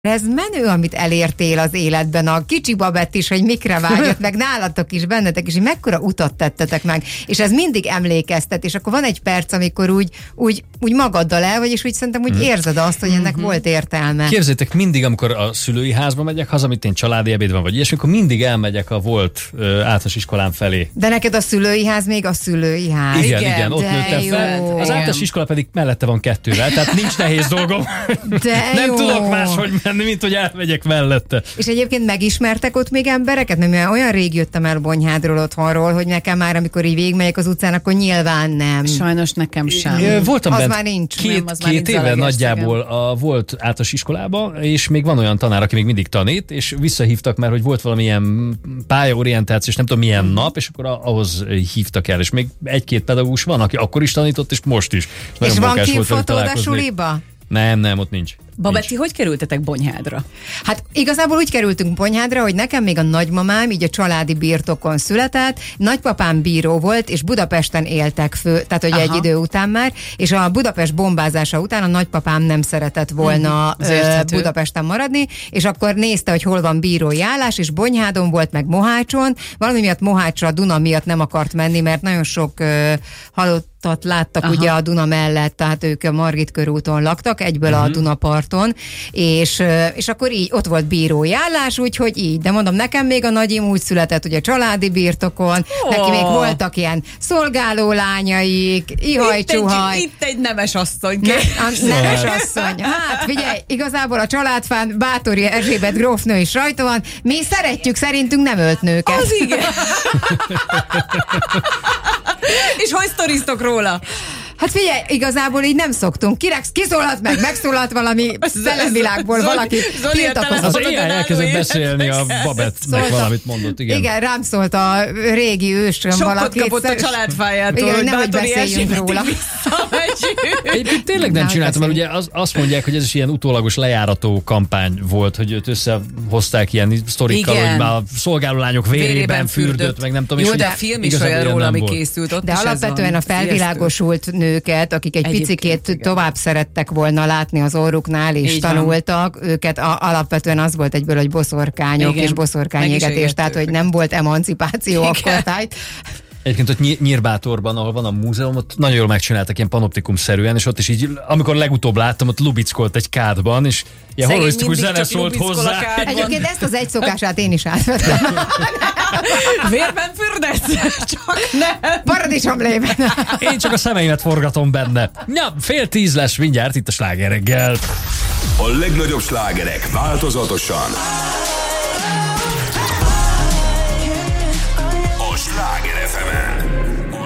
Ez menő, amit elértél az életben, a kicsi Babett is, hogy mikre vágyott, meg nálatok is, bennetek is, hogy mekkora utat tettetek meg, és ez mindig emlékeztet, és akkor van egy perc, amikor úgy magaddal el vagy, és úgy szerintem úgy érzed azt, hogy ennek volt értelme. Képzeljétek, mindig, amikor a szülői házba megyek haza, amit én családi ebéd van, vagy ilyesmi, akkor mindig elmegyek a volt általános iskolám felé. De neked a szülői ház még a szülői ház. Igen, ott nőttem fel. Az általános iskola pedig mellette van 2-vel, tehát nincs nehéz dolgom. Nem tudok máshogy menni, mint hogy elmegyek mellette. És egyébként megismertek ott még embereket? Mert olyan rég jöttem el Bonyhádról, otthonról, hogy nekem már, amikor így végigmegyek az utcán, akkor nyilván nem. Sajnos nekem sem. Voltam bent már nincs. Két éve nagyjából a volt általános iskolába, és még van olyan tanár, aki még mindig tanít, és visszahívtak, mert hogy volt valamilyen pályaorientáció, és nem tudom milyen nap, és akkor ahhoz hívtak el, és még 1-2 pedagógus van, aki akkor is tanított, és most is. És van kint fotód a suliba? Nem, ott nincs. Babetti, hogy kerültetek Bonyhádra? Hát igazából úgy kerültünk Bonyhádra, hogy nekem még a nagymamám így a családi birtokon született, nagypapám bíró volt, és Budapesten éltek fő, tehát hogy egy idő után már, és a Budapest bombázása után a nagypapám nem szeretett volna Budapesten maradni, és akkor nézte, hogy hol van bírói állás, és Bonyhádon volt, meg Mohácson, valami miatt Mohácsra a Duna miatt nem akart menni, mert nagyon sok halottat láttak ugye a Duna mellett, tehát ők a Margit körúton laktak, egyből a Dunaparton, és akkor így ott volt bírói állás, úgyhogy így. De mondom, nekem még a nagyim úgy született, ugye családi birtokon, neki még voltak ilyen szolgáló lányaik, ihaj-csuhaj. Itt egy nemes asszony. Nemes asszony. Hát figyelj, igazából a családfán Báthori Erzsébet grófnő is rajta van, mi szeretjük, szerintünk nem ölt nőket. Az igen. És hogy sztoriztok róla? Hát figyelj, igazából így nem szoktunk. Kiszólalt meg, megszólalt valami szellemvilágból valaki. Az AI elkezdett beszélni, a Babettnek valamit mondott, igen. Igen, rám szólt a régi ősöm valaki. Sokkot kapott a családfájától, igen, nehogy beszéljünk róla. Én tényleg nem csináltam, mert ugye azt mondják, hogy ez is ilyen utólagos lejárató kampány volt, hogy őt összehozták ilyen sztorikkal, hogy már a szolgálólányok vérében fürdött, meg nem tudom. Jó, de a film is olyan róla, ami készült ott. De alapvetően a felvilágosult nőket, akik egy picikét tovább szerettek volna látni az orruknál, és tanultak, őket alapvetően az volt egyből, hogy boszorkányok és boszorkányégetés, tehát hogy nem volt emancipáció akkor tájt. Egyébként ott Nyírbátorban, ahol van a múzeum, ott nagyon jól megcsináltak ilyen panoptikum-szerűen, és ott is így, amikor legutóbb láttam, ott lubickolt egy kádban, és ilyen horrorisztikus zene szólt hozzá. Egyébként ezt az egy szokását én is átvettem. Vérben fürdesz? Csak nem. Paradicsomlében. Én csak a szemeimet forgatom benne. Ja, 9:30 lesz mindjárt itt a Sláger reggel. A legnagyobb slágerek változatosan